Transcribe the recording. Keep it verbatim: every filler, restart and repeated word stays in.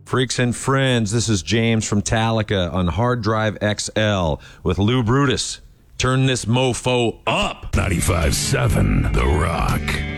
Freaks and friends, this is James from Talica on Hard Drive X L with Lou Brutus. Turn this mofo up. ninety-five seven The Rock.